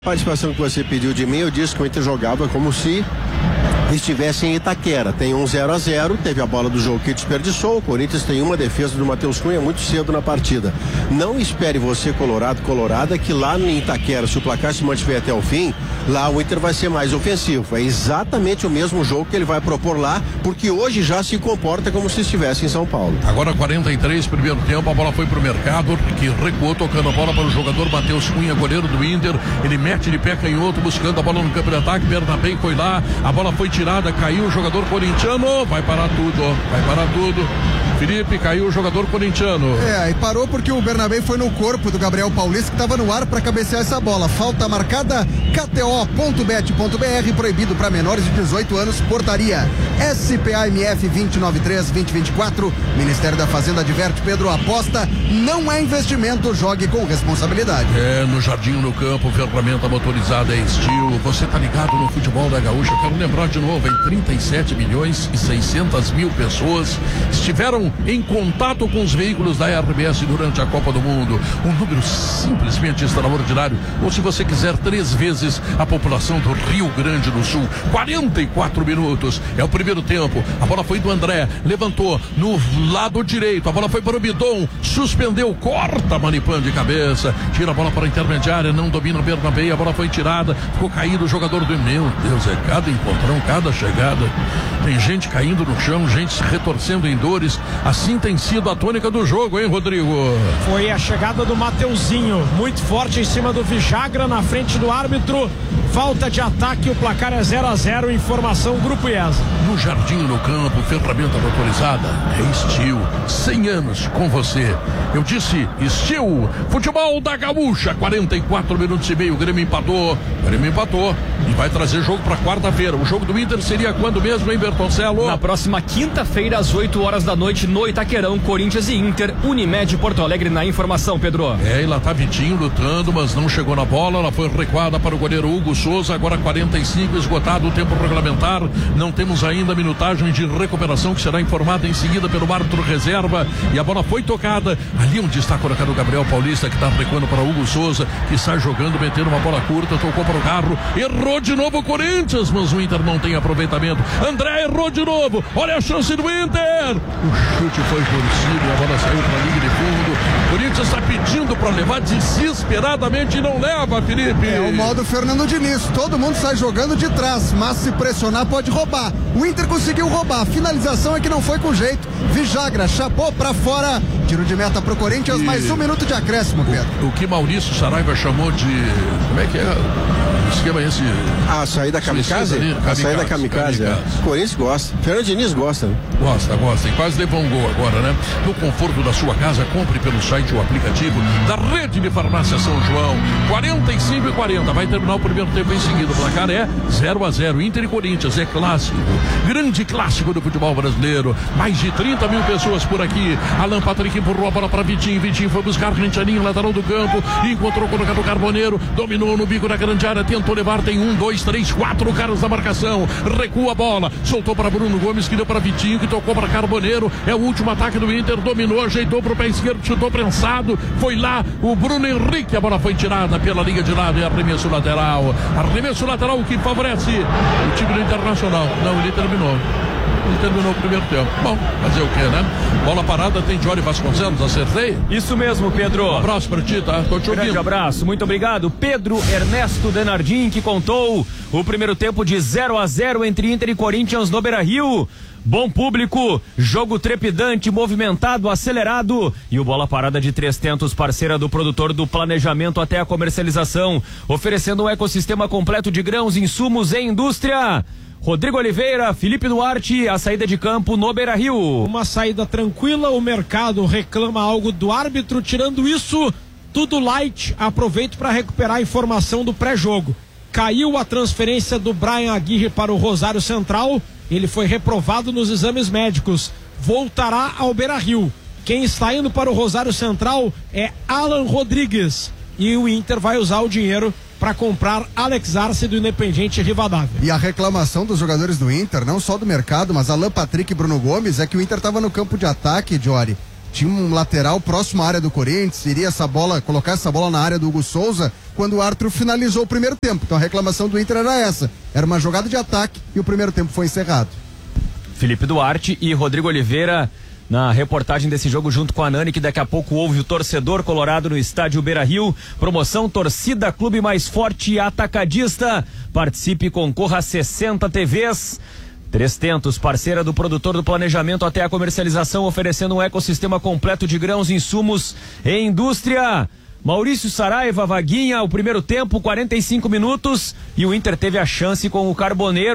A participação que você pediu de mim, eu disse que o Inter jogava como se estivesse em Itaquera. Tem um 0-0, teve a bola do jogo que desperdiçou. O Corinthians tem uma defesa do Matheus Cunha muito cedo na partida. Não espere você, colorada, que lá em Itaquera, se o placar se mantiver até o fim, lá o Inter vai ser mais ofensivo. É exatamente o mesmo jogo que ele vai propor lá, porque hoje já se comporta como se estivesse em São Paulo. Agora 43, primeiro tempo, a bola foi pro Mercado, que recuou tocando a bola para o jogador Matheus Cunha, goleiro do Inter. Ele mete de pé canhoto, buscando a bola no campo de ataque. Bernabé foi lá, a bola foi tirada, caiu o jogador corintiano, vai parar tudo. Felipe, caiu o jogador corintiano. E parou porque o Bernabé foi no corpo do Gabriel Paulista, que estava no ar para cabecear essa bola. Falta marcada, KTO.bet.br, proibido para menores de 18 anos, portaria SPAMF 293-2024. Ministério da Fazenda adverte, Pedro, aposta não é investimento, jogue com responsabilidade. No jardim, no campo, ferramenta motorizada é Steel. Você tá ligado no futebol da Gaúcha? Quero lembrar de novo, em 37.600.000 pessoas estiveram em contato com os veículos da RBS durante a Copa do Mundo. Um número simplesmente extraordinário. Ou, se você quiser, 3 vezes a população do Rio Grande do Sul. 44 minutos. É o primeiro tempo. A bola foi do André. Levantou no lado direito. A bola foi para o Bidon. Suspendeu. Corta Manipan de cabeça. Tira a bola para a intermediária. Não domina o Bernabé. A bola foi tirada. Ficou caído o jogador do... Meu Deus, é cada encontrão, cada chegada. Tem gente caindo no chão, gente se retorcendo em dores. Assim tem sido a tônica do jogo, hein, Rodrigo? Foi a chegada do Mateuzinho, muito forte em cima do Vijagra, na frente do árbitro. Falta de ataque, o placar é 0-0, informação Grupo IESA. No jardim, no campo, ferramenta motorizada, é Steel. 100 anos com você. Eu disse Steel. Futebol da Gaúcha, 44 minutos e meio, o Grêmio empatou e vai trazer jogo para quarta-feira. O jogo do Inter seria quando mesmo, hein, Bertoncello? Na próxima quinta-feira, às 8 horas da noite, no Itaquerão, Corinthians e Inter, Unimed Porto Alegre na informação, Pedro. E lá tá Vitinho lutando, mas não chegou na bola. Ela foi recuada para o goleiro Hugo Souza. Agora 45, esgotado o tempo regulamentar. Não temos ainda a minutagem de recuperação, que será informada em seguida pelo árbitro reserva. E a bola foi tocada. Ali onde está colocado o Gabriel Paulista, que está recuando para Hugo Souza, que sai jogando, metendo uma bola curta, tocou para o carro. Errou de novo o Corinthians, mas o Inter não tem aproveitamento. André errou de novo. Olha a chance do Inter. O chute foi por cima e a bola saiu para a linha de fundo. O Corinthians está pedindo para levar desesperadamente e não leva, Felipe. É o modo Fernando Diniz. Todo mundo sai jogando de trás, mas se pressionar pode roubar. O Inter conseguiu roubar. A finalização é que não foi com jeito. Vijagra chapou para fora. Tiro de meta pro Corinthians, mais 1 minuto de acréscimo, Pedro. O que Maurício Saraiva chamou de... Como é que é? O esquema é esse? A saída kamikaze? A saída kamikaze. O Corinthians gosta. Fernando Diniz gosta, né? Gosta. E quase levou um gol agora, né? No conforto da sua casa, compre pelo site ou aplicativo da Rede de Farmácia São João. 45-40. Vai terminar o primeiro tempo em seguida. O placar é 0-0. Inter e Corinthians. É clássico. Grande clássico do futebol brasileiro. Mais de 30 mil pessoas por aqui. Alan Patrick empurrou a bola para Vitinho. Vitinho foi buscar Ranchaninho, lateral do campo. Encontrou colocado o Carboneiro. Dominou no bico da grande área. Tentou levar. Tem 1, 2, 3, 4 caras da marcação. Recua a bola. Soltou para Bruno Gomes, que deu para Vitinho, que tocou para Carboneiro. É o último ataque do Inter. Dominou, ajeitou para o pé esquerdo, chutou prensado. Foi lá o Bruno Henrique. A bola foi tirada pela linha de lado. E arremesso lateral. Arremesso lateral que favorece o time do Internacional. Não, ele terminou o primeiro tempo. Bom, fazer o que, né? Bola parada, tem Jory Vasconcelos, acertei? Isso mesmo, Pedro. Um abraço pra ti, tá? Tô te ouvindo. Grande abraço, muito obrigado. Pedro Ernesto Denardim, que contou o primeiro tempo de 0-0 entre Inter e Corinthians no Beira-Rio. Bom público, jogo trepidante, movimentado, acelerado e o Bola Parada de 3 tentos, parceira do produtor do planejamento até a comercialização, oferecendo um ecossistema completo de grãos, insumos e indústria. Rodrigo Oliveira, Felipe Duarte, a saída de campo no Beira-Rio. Uma saída tranquila, o mercado reclama algo do árbitro, tirando isso, tudo light. Aproveito para recuperar a informação do pré-jogo. Caiu a transferência do Brian Aguirre para o Rosário Central, ele foi reprovado nos exames médicos, voltará ao Beira-Rio. Quem está indo para o Rosário Central é Alan Rodrigues e o Inter vai usar o dinheiro para comprar Alex Arce do Independiente Rivadavia. E a reclamação dos jogadores do Inter, não só do mercado, mas Alan Patrick e Bruno Gomes, é que o Inter estava no campo de ataque, Jory, tinha um lateral próximo à área do Corinthians, iria colocar essa bola na área do Hugo Souza, quando o árbitro finalizou o primeiro tempo. Então a reclamação do Inter era essa, era uma jogada de ataque e o primeiro tempo foi encerrado. Felipe Duarte e Rodrigo Oliveira na reportagem desse jogo junto com a Nani, que daqui a pouco ouve o torcedor colorado no estádio Beira-Rio. Promoção Torcida Clube Mais Forte Atacadista. Participe e concorra a 60 TVs. Três Tentos, parceira do produtor do planejamento até a comercialização, oferecendo um ecossistema completo de grãos, insumos e indústria. Maurício Saraiva, Vaguinha, o primeiro tempo, 45 minutos, e o Inter teve a chance com o Carboneiro.